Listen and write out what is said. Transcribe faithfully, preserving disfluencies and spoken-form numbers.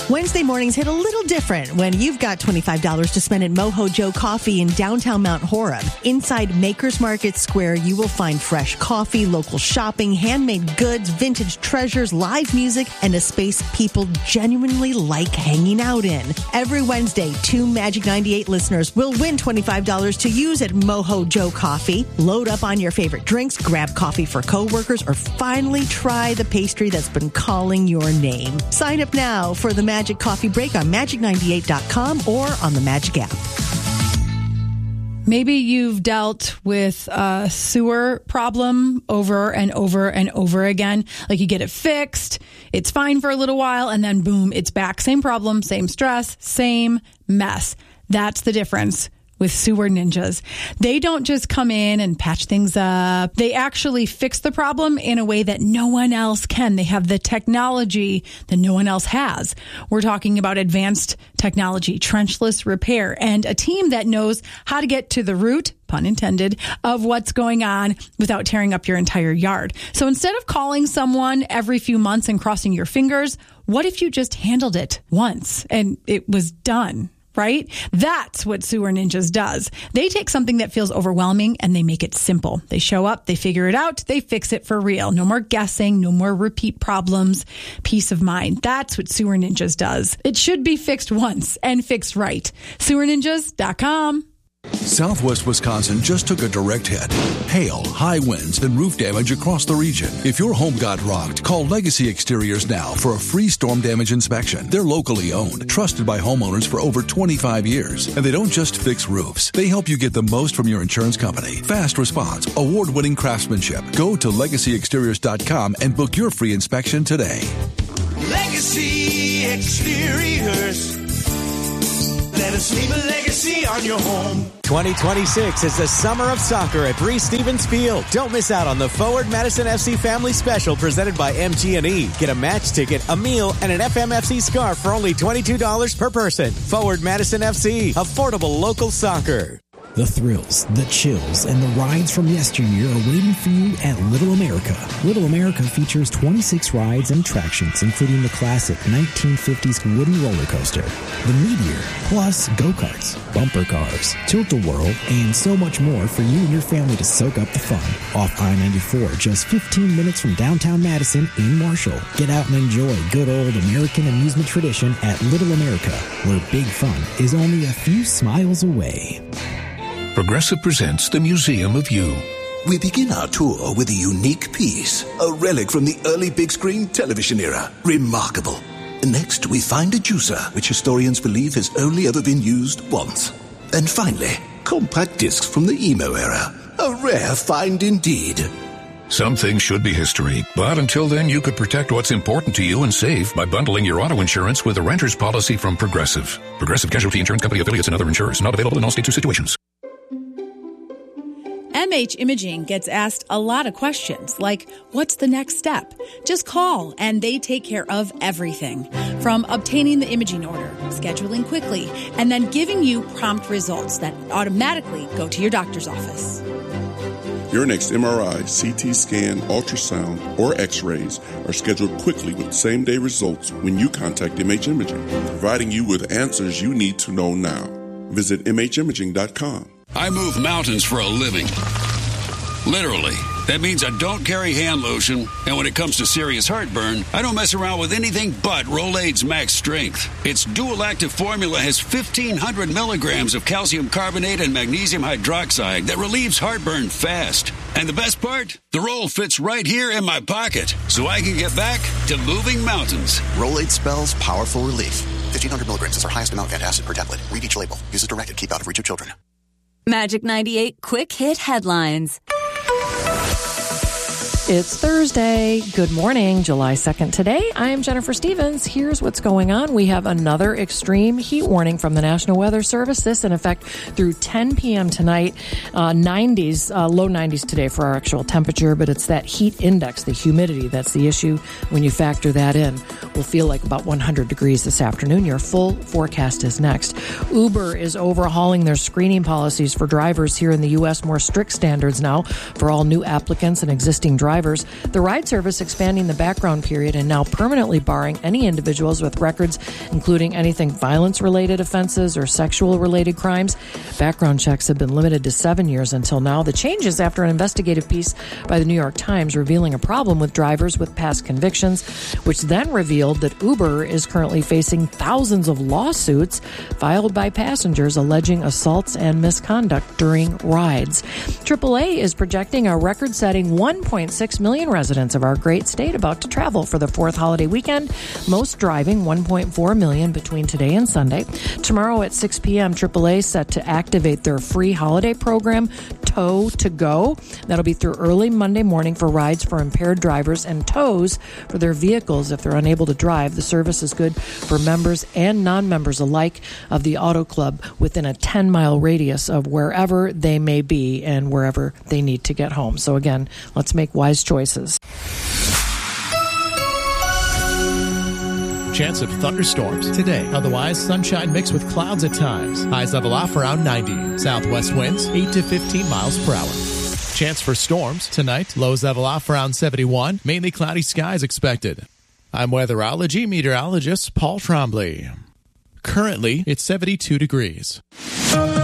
Wednesday mornings hit a little different when you've got twenty-five dollars to spend at Mojo Joe Coffee in downtown Mount Horeb. Inside Makers Market Square, you will find fresh coffee, local shopping, handmade goods, vintage treasures, live music, and a space people genuinely like hanging out in. Every Wednesday, two Magic ninety-eight listeners will win twenty-five dollars to use at Mojo Joe Coffee. Load up on your favorite drinks, grab coffee for coworkers, or finally try the pastry that's been calling your name. Sign up now for the Magic Coffee Break on magic ninety-eight dot com or on the Magic app. Maybe you've dealt with a sewer problem over and over and over again. Like you get it fixed, it's fine for a little while, and then boom, it's back. Same problem, same stress, same mess. That's the difference with Sewer Ninjas. They don't just come in and patch things up. They actually fix the problem in a way that no one else can. They have the technology that no one else has. We're talking about advanced technology, trenchless repair, and a team that knows how to get to the root, pun intended, of what's going on without tearing up your entire yard. So instead of calling someone every few months and crossing your fingers, what if you just handled it once and it was done? Right? That's what Sewer Ninjas does. They take something that feels overwhelming and they make it simple. They show up, they figure it out, they fix it for real. No more guessing, no more repeat problems, peace of mind. That's what Sewer Ninjas does. It should be fixed once and fixed right. sewer ninjas dot com. Southwest Wisconsin just took a direct hit. Hail, high winds, and roof damage across the region. If your home got rocked, call Legacy Exteriors now for a free storm damage inspection. They're locally owned, trusted by homeowners for over twenty-five years. And they don't just fix roofs. They help you get the most from your insurance company. Fast response, award-winning craftsmanship. Go to legacy exteriors dot com and book your free inspection today. Legacy Exteriors. Let us leave a legacy on your home. twenty twenty-six is the summer of soccer at Breese Stevens Field. Don't miss out on the Forward Madison F C Family Special presented by M G and E. Get a match ticket, a meal, and an F M F C scarf for only twenty-two dollars per person. Forward Madison F C, affordable local soccer. The thrills, the chills, and the rides from yesteryear are waiting for you at Little America. Little America features twenty-six rides and attractions, including the classic nineteen fifties wooden roller coaster, the Meteor, plus go-karts, bumper cars, Tilt-A-Whirl, and so much more for you and your family to soak up the fun. Off I ninety-four, just fifteen minutes from downtown Madison in Marshall. Get out and enjoy good old American amusement tradition at Little America, where big fun is only a few smiles away. Progressive presents the Museum of You. We begin our tour with a unique piece, a relic from the early big screen television era. Remarkable. Next, we find a juicer, which historians believe has only ever been used once. And finally, compact discs from the emo era. A rare find indeed. Some things should be history, but until then, you could protect what's important to you and save by bundling your auto insurance with a renter's policy from Progressive. Progressive Casualty Insurance Company affiliates and other insurers. Not available in all states or situations. M H Imaging gets asked a lot of questions, like, what's the next step? Just call, and they take care of everything. From obtaining the imaging order, scheduling quickly, and then giving you prompt results that automatically go to your doctor's office. Your next M R I, C T scan, ultrasound, or x-rays are scheduled quickly with same-day results when you contact M H Imaging, providing you with answers you need to know now. Visit m h imaging dot com. I move mountains for a living. Literally. That means I don't carry hand lotion, and when it comes to serious heartburn, I don't mess around with anything but Rolaids Max Strength. Its dual-active formula has fifteen hundred milligrams of calcium carbonate and magnesium hydroxide that relieves heartburn fast. And the best part? The roll fits right here in my pocket, so I can get back to moving mountains. Rolaids spells powerful relief. fifteen hundred milligrams is our highest amount of antacid per tablet. Read each label. Use as directed. Keep out of reach of children. Magic ninety-eight Quick Hit Headlines. It's Thursday. Good morning, July second. Today, I'm Jennifer Stevens. Here's what's going on. We have another extreme heat warning from the National Weather Service. This in effect through ten p.m. tonight. Uh, nineties, uh, low nineties today for our actual temperature, but it's that heat index, the humidity, that's the issue when you factor that in. will feel like about one hundred degrees this afternoon. Your full forecast is next. Uber is overhauling their screening policies for drivers here in the U S. More strict standards now for all new applicants and existing drivers. The ride service expanding the background period and now permanently barring any individuals with records, including anything violence-related offenses or sexual-related crimes. Background checks have been limited to seven years until now. The changes after an investigative piece by the New York Times revealing a problem with drivers with past convictions, which then revealed that Uber is currently facing thousands of lawsuits filed by passengers alleging assaults and misconduct during rides. triple A is projecting a record-setting one point six million residents of our great state about to travel for the fourth holiday weekend, most driving one point four million between today and Sunday. Tomorrow at six p.m., triple A set to activate their free holiday program, Tow to Go. That'll be through early Monday morning for rides for impaired drivers and tows for their vehicles if they're unable to drive. The service is good for members and non-members alike of the Auto Club within a ten-mile radius of wherever they may be and wherever they need to get home. So again, let's make wise choices. Chance of thunderstorms today. Otherwise, sunshine mixed with clouds at times. Highs level off around ninety. Southwest winds eight to fifteen miles per hour. Chance for storms tonight. Lows level off around seventy-one. Mainly cloudy skies expected. I'm weatherology meteorologist Paul Trombley. Currently, it's seventy-two degrees.